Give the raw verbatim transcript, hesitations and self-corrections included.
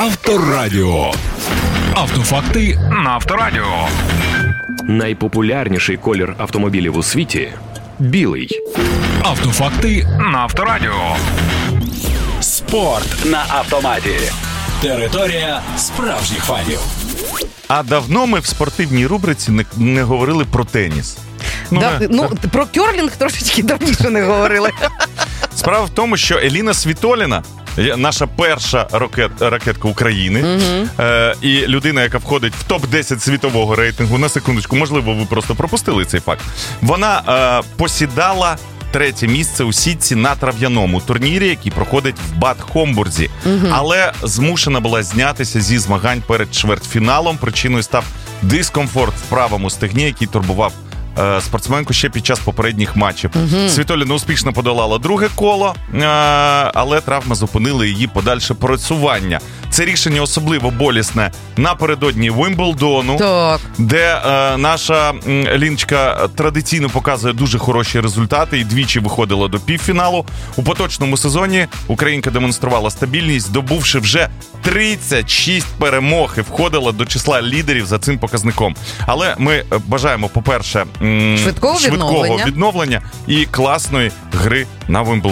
Авторадіо. Автофакти на Авторадіо. Найпопулярніший колір автомобілів у світі – білий. Автофакти на Авторадіо. Спорт на автоматі. Територія справжніх фанів. А давно ми в спортивній рубриці не, не говорили про теніс. Ну, да, ми, ну так. Про кьорлінг трошечки давніше не говорили. Справа в тому, що Еліна Світоліна, наша перша ракет, ракетка України, угу. е, і людина, яка входить в топ десять світового рейтингу, на секундочку, можливо, ви просто пропустили цей факт, вона е, посідала третє місце у сітці на трав'яному турнірі, який проходить в Бад Хомбурзі. Угу. Але змушена була знятися зі змагань перед чвертьфіналом. Причиною став дискомфорт в правому стегні, який турбував е, спортсменку ще під час попередніх матчів. Угу. Світоліна успішно подолала друге коло, е, але травма зупинила її подальше просування. Це рішення особливо болісне напередодні Вимблдону, так. де е, наша Ліночка традиційно показує дуже хороші результати і двічі виходила до півфіналу. У поточному сезоні українка демонструвала стабільність, здобувши вже тридцять шість перемог і входила до числа лідерів за цим показником. Але ми бажаємо, по-перше, м- швидкого, швидкого відновлення. відновлення і класної гри на Вимблдоні.